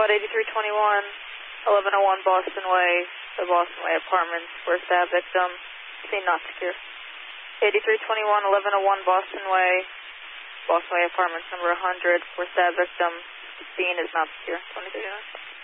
Squad 8321, 1101 Boston Way, the Boston Way Apartments, where stab victim, scene not secure. 8321, 1101 Boston Way, Boston Way Apartments number 100, where stab victim, scene is not secure. 2039.